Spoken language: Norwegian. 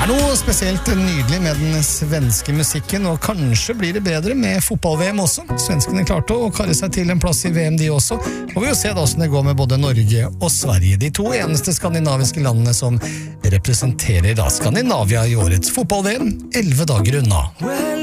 noe spesielt nydelig med den svenske musikken, og kanskje blir det bedre med fotball-VM også. Svenskene klarte å karre seg til en plass i VM de også, og vi vil se da hvordan det går med både Norge og Sverige, de to eneste skandinaviske landene som representerer da Skandinavia i årets fotball-VM, 11 dager unna.